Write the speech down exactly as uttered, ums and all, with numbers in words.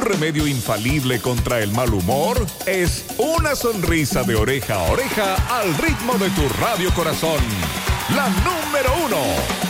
remedio infalible contra el mal humor es una sonrisa de oreja a oreja al ritmo de tu radio corazón. La número uno.